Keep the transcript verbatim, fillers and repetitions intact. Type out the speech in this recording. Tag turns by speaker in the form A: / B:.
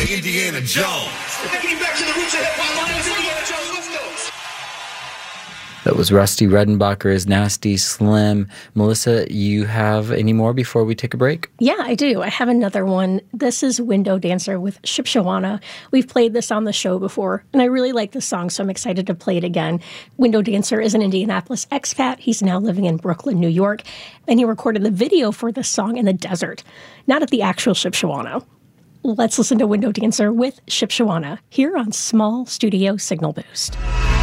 A: Indiana Jones.
B: Getting back to the roots of hip-hop, Indiana Jones, let's go.
C: That was Rusty Redenbacher's Nasty Slim. Melissa, you have any more before we take a break?
D: Yeah, I do. I have another one. This is Window Dancer with Shipshawana. We've played this on the show before, and I really like this song, so I'm excited to play it again. Window Dancer is an Indianapolis expat. He's now living in Brooklyn, New York, and he recorded the video for this song in the desert, not at the actual Shipshawana. Let's listen to Window Dancer with Shipshawana here on Small Studio Signal Boost.